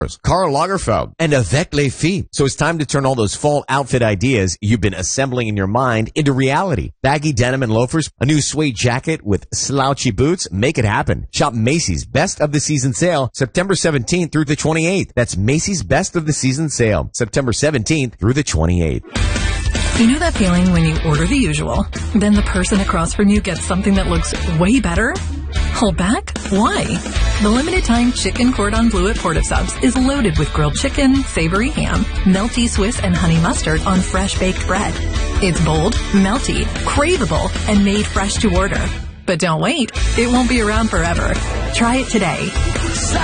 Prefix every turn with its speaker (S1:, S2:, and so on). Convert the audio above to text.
S1: Karl Lagerfeld, and Avec les Filles. So it's time to turn all those fall outfit ideas you've been assembling in your mind into reality. Baggy denim and loafers, a new suede jacket with slouchy boots, make it happen. Shop Macy's Best of the Season Sale, September 17th through the 28th. That's Macy's Best of the Season Sale, September 17th through the 28th.
S2: You know that feeling when you order the usual, then the person across from you gets something that looks way better? Hold back? Why? The limited time chicken cordon bleu at Port of Subs is loaded with grilled chicken, savory ham, melty Swiss and honey mustard on fresh baked bread. It's bold, melty, craveable, and made fresh to order. But don't wait. It won't be around forever. Try it today.